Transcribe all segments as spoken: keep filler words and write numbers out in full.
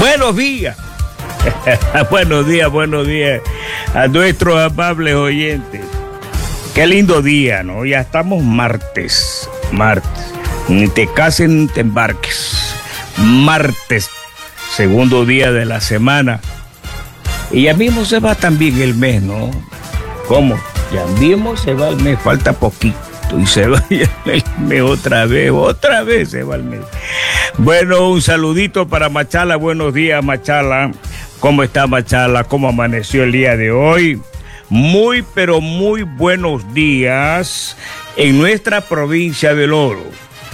Buenos días. Buenos días, buenos días a nuestros amables oyentes. Qué lindo día, ¿no? Ya estamos martes, martes. Ni te cases ni te embarques. Martes, segundo día de la semana. Y ya mismo se va también el mes, ¿no? ¿Cómo? Ya mismo se va el mes, falta poquito. Y se va el mes otra vez, otra vez se va el mes. Bueno, un saludito para Machala. Buenos días, Machala. ¿Cómo está, Machala? ¿Cómo amaneció el día de hoy? Muy, pero muy buenos días en nuestra provincia del Oro.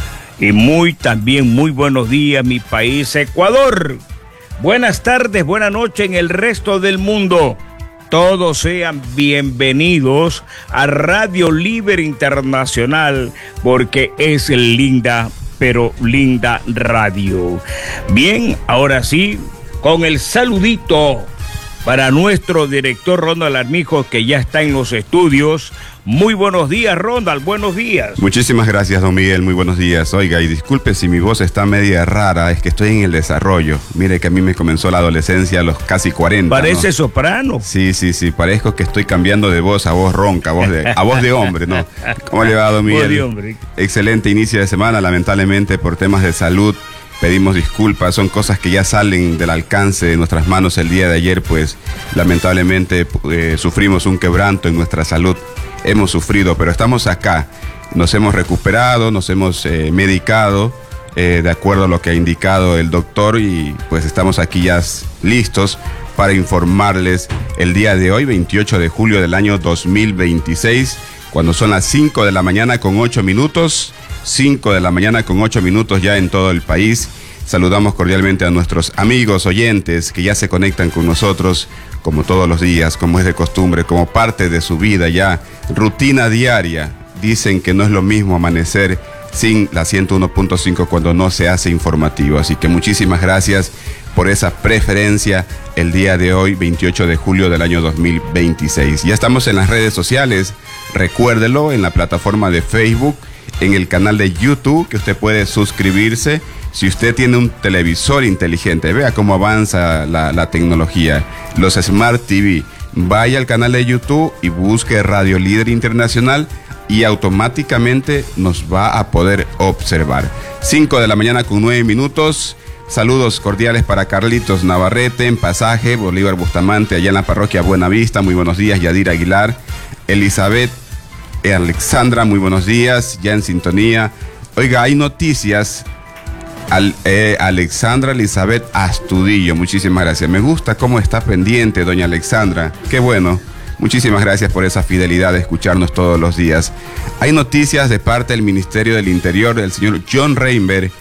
Y muy, también muy buenos días, mi país, Ecuador. Buenas tardes, buenas noches en el resto del mundo. Todos sean bienvenidos a Radio Libre Internacional, porque es linda, pero linda radio. Bien, ahora sí, con el saludito para nuestro director Ronald Armijo, que ya está en los estudios. Muy buenos días, Ronald, buenos días. Muchísimas gracias, don Miguel, muy buenos días. Oiga, y disculpe si mi voz está media rara, es que estoy en el desarrollo. Mire que a mí me comenzó la adolescencia a los casi cuarenta. Parece, ¿no?, soprano. Sí, sí, sí, parezco que estoy cambiando de voz a voz ronca, a voz de, a voz de hombre, ¿no? ¿Cómo le va, don Miguel? Voz de hombre. Excelente inicio de semana, lamentablemente por temas de salud pedimos disculpas, son cosas que ya salen del alcance de nuestras manos. El día de ayer, pues, lamentablemente eh, sufrimos un quebranto en nuestra salud. Hemos sufrido, pero estamos acá. Nos hemos recuperado, nos hemos eh, medicado eh, de acuerdo a lo que ha indicado el doctor, y pues estamos aquí ya listos para informarles el día de hoy, veintiocho de julio del año dos mil veintiséis, cuando son las cinco de la mañana con ocho minutos. cinco de la mañana con ocho minutos ya en todo el país. Saludamos cordialmente a nuestros amigos oyentes que ya se conectan con nosotros como todos los días, como es de costumbre, como parte de su vida ya, rutina diaria. Dicen que no es lo mismo amanecer sin la ciento uno punto cinco cuando no se hace informativo. Así que muchísimas gracias por esa preferencia el día de hoy, veintiocho de julio del año dos mil veintiséis. Ya estamos en las redes sociales, recuérdelo, en la plataforma de Facebook, en el canal de YouTube, que usted puede suscribirse. Si usted tiene un televisor inteligente, vea cómo avanza la, la tecnología, los Smart T V, vaya al canal de YouTube y busque Radio Líder Internacional y automáticamente nos va a poder observar. cinco de la mañana con nueve minutos. Saludos cordiales para Carlitos Navarrete en Pasaje, Bolívar Bustamante, allá en la parroquia Buenavista. Muy buenos días, Yadira Aguilar. Elizabeth Alexandra, muy buenos días, ya en sintonía. Oiga, hay noticias. Al, eh, Alexandra Elizabeth Astudillo, muchísimas gracias. Me gusta cómo está pendiente doña Alexandra, qué bueno. Muchísimas gracias por esa fidelidad de escucharnos todos los días. Hay noticias de parte del Ministerio del Interior, del señor John Reinberg,